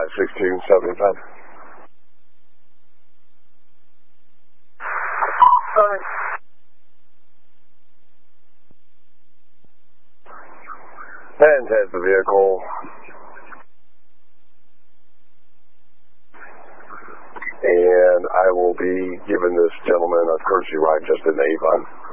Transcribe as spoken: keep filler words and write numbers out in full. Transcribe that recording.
five six two seven five. Sorry. And head the vehicle. And I will be giving this gentleman a courtesy ride just in Avon.